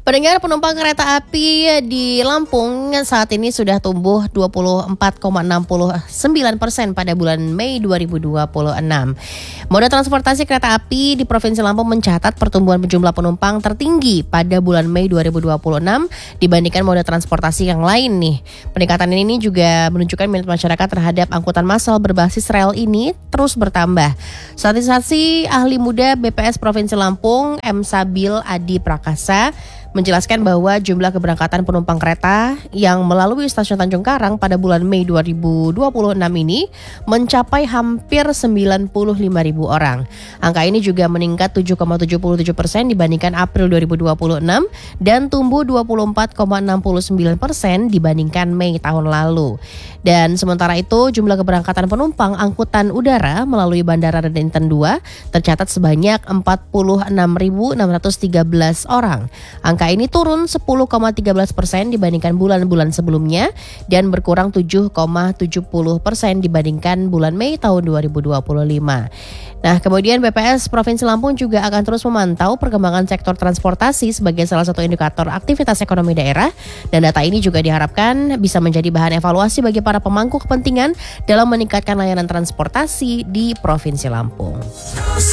Pendengar, penumpang kereta api di Lampung saat ini sudah tumbuh 24,69% pada bulan Mei 2026. Moda transportasi kereta api di Provinsi Lampung mencatat pertumbuhan jumlah penumpang tertinggi pada bulan Mei 2026 dibandingkan moda transportasi yang lain nih. Peningkatan ini juga menunjukkan minat masyarakat terhadap angkutan massal berbasis rel ini terus bertambah. Statistik ahli muda BPS Provinsi Lampung, M. Sabil Adi Prakasa, menjelaskan bahwa jumlah keberangkatan penumpang kereta yang melalui stasiun Tanjung Karang pada bulan Mei 2026 ini mencapai hampir 95.000 orang. Angka ini juga meningkat 7,77% dibandingkan April 2026 dan tumbuh 24,69% dibandingkan Mei tahun lalu. Dan sementara itu jumlah keberangkatan penumpang angkutan udara melalui Bandara Raden Inten II tercatat sebanyak 46.613 orang. Angka ini turun 10,13% dibandingkan bulan-bulan sebelumnya dan berkurang 7,70% dibandingkan bulan Mei tahun 2025. Nah, kemudian BPS Provinsi Lampung juga akan terus memantau perkembangan sektor transportasi sebagai salah satu indikator aktivitas ekonomi daerah, dan data ini juga diharapkan bisa menjadi bahan evaluasi bagi para pemangku kepentingan dalam meningkatkan layanan transportasi di Provinsi Lampung.